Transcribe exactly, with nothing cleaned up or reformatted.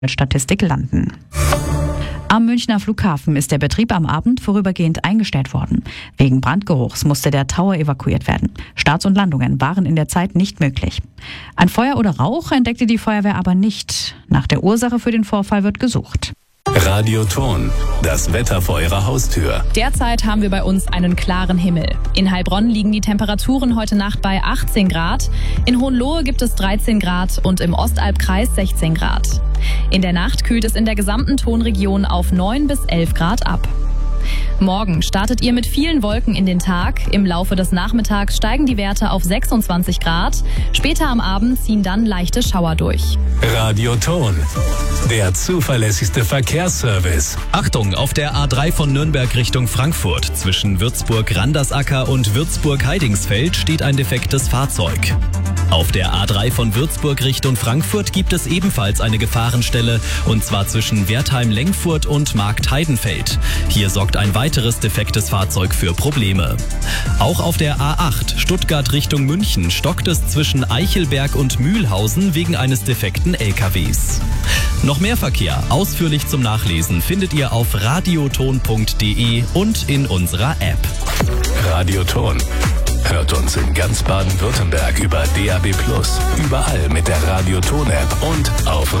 mit Statistik landen. Am Münchner Flughafen ist der Betrieb am Abend vorübergehend eingestellt worden. Wegen Brandgeruchs musste der Tower evakuiert werden. Starts und Landungen waren in der Zeit nicht möglich. Ein Feuer oder Rauch entdeckte die Feuerwehr aber nicht. Nach der Ursache für den Vorfall wird gesucht. Radioton, das Wetter vor Ihrer Haustür. Derzeit haben wir bei uns einen klaren Himmel. In Heilbronn liegen die Temperaturen heute Nacht bei achtzehn Grad. In Hohenlohe gibt es dreizehn Grad und im Ostalbkreis sechzehn Grad. In der Nacht kühlt es in der gesamten Tonregion auf neun bis elf Grad ab. Morgen startet ihr mit vielen Wolken in den Tag. Im Laufe des Nachmittags steigen die Werte auf sechsundzwanzig Grad. Später am Abend ziehen dann leichte Schauer durch. Radioton, der zuverlässigste Verkehrsservice. Achtung, auf der A drei von Nürnberg Richtung Frankfurt zwischen Würzburg-Randersacker und Würzburg-Heidingsfeld steht ein defektes Fahrzeug. Auf der A drei von Würzburg Richtung Frankfurt gibt es ebenfalls eine Gefahrenstelle, und zwar zwischen Wertheim-Lengfurt und Marktheidenfeld. Hier sorgt ein weiteres defektes Fahrzeug für Probleme. Auch auf der A acht Stuttgart Richtung München stockt es zwischen Eichelberg und Mühlhausen wegen eines defekten L K Ws. Noch mehr Verkehr ausführlich zum Nachlesen findet ihr auf radioton punkt de und in unserer App. Radioton. Hört uns in ganz Baden-Württemberg über D A B plus, überall mit der Radioton-App und auf